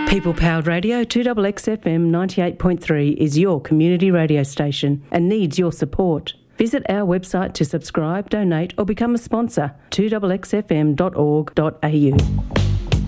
People Powered Radio 2XXFM 98.3 is your community radio station and needs your support. Visit our website to subscribe, donate or become a sponsor, 2XXFM.org.au.